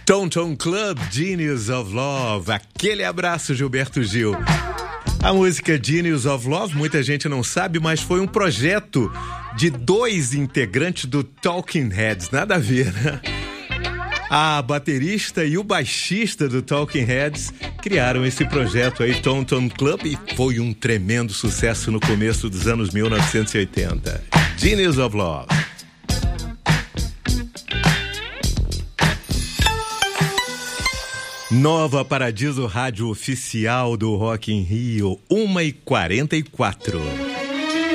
Tom Tom Club, Genius of Love. Aquele abraço, Gilberto Gil. A música Genius of Love, muita gente não sabe, mas foi um projeto de 2 integrantes do Talking Heads. Nada a ver, né? A baterista e o baixista do Talking Heads criaram esse projeto aí, Tom Tom Club, e foi um tremendo sucesso no começo dos anos 1980. Genius of Love. Nova Paradiso, rádio oficial do Rock in Rio, 1h44.